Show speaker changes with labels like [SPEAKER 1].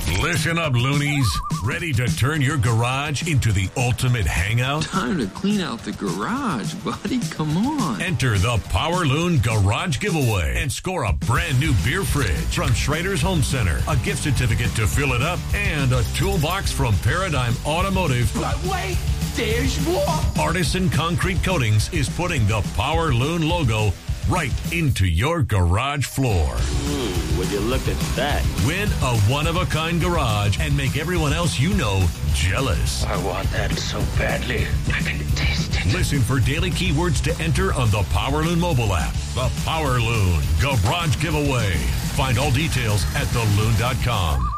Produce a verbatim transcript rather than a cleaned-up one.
[SPEAKER 1] Listen up, loonies. Ready to turn your garage into the ultimate hangout?
[SPEAKER 2] Time to clean out the garage, buddy. Come on.
[SPEAKER 1] Enter the Power Loon Garage Giveaway and score a brand new beer fridge from Schrader's Home Center, a gift certificate to fill it up, and a toolbox from Paradigm Automotive.
[SPEAKER 3] But wait, there's more.
[SPEAKER 1] Artisan Concrete Coatings is putting the Power Loon logo right into your garage floor.
[SPEAKER 4] Ooh, would you look at that?
[SPEAKER 1] Win a one-of-a-kind garage and make everyone else you know jealous.
[SPEAKER 4] I want that so badly. I can taste it.
[SPEAKER 1] Listen for daily keywords to enter on the Power Loon mobile app. The Power Loon Garage Giveaway. Find all details at the loon dot com.